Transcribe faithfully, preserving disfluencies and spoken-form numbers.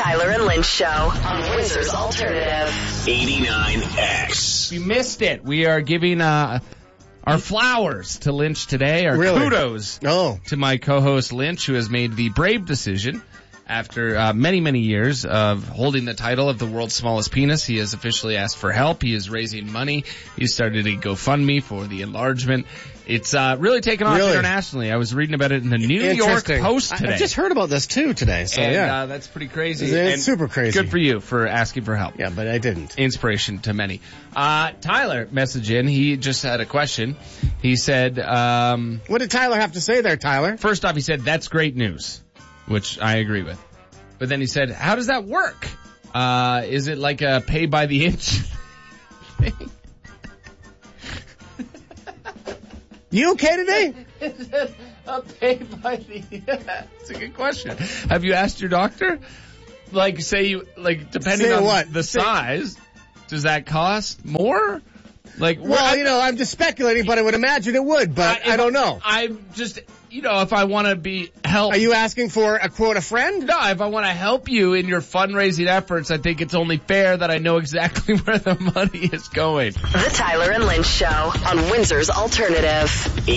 Tyler and Lynch Show on Windsor's Alternative. eighty-nine X. You missed it. We are giving uh, our flowers to Lynch today. Our Really? kudos Oh. to my co-host Lynch, who has made the brave decision. After uh, many, many years of holding the title of the world's smallest penis, he has officially asked for help. He is raising money. He started a GoFundMe for the enlargement. It's uh, really taken off Really? internationally. I was reading about it in the New York Interesting. Post I- today. I just heard about this too today, so and, yeah. uh, that's pretty crazy. It's And super crazy. Good for you for asking for help. Yeah, but I didn't. Inspiration to many. Uh, Tyler messaged in. He just had a question. He said, um, What did Tyler have to say there, Tyler? first off, he said, that's great news, which I agree with. But then he said, how does that work? Uh, is it like a pay by the inch thing? You okay today? A pay by the, that's a good question. Have you asked your doctor? Like, say you, like, depending Say on what? the Say- size, does that cost more? Like, Well, you know, I'm just speculating, but I would imagine it would, but if I don't know. I'm just, you know, if I want to be helped. Are you asking for a quote a friend? No, if I want to help you in your fundraising efforts, I think it's only fair that I know exactly where the money is going. The Tyler and Lynch Show on Windsor's Alternative.